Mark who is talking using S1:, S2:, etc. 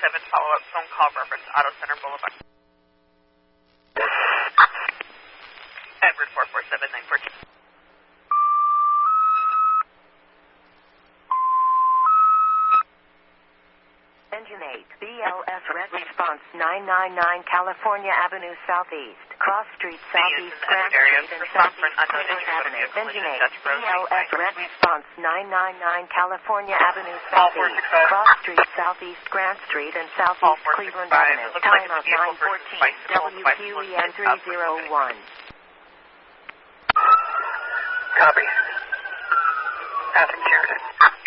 S1: follow-up phone call reference Auto Center Boulevard. Edward 447942.
S2: Engine 8, BLS Red Response 999 California Avenue Southeast, Cross Street Southeast, Grand Street, and Southeast Clinton Avenue. Engine 8, BLS Red Response 999 California Avenue Southeast, Cross Street Southeast, Grand Street, and Southeast Cleveland Avenue. Time of 9:14, WQEN 301.
S3: Copy. Passing Sheridan.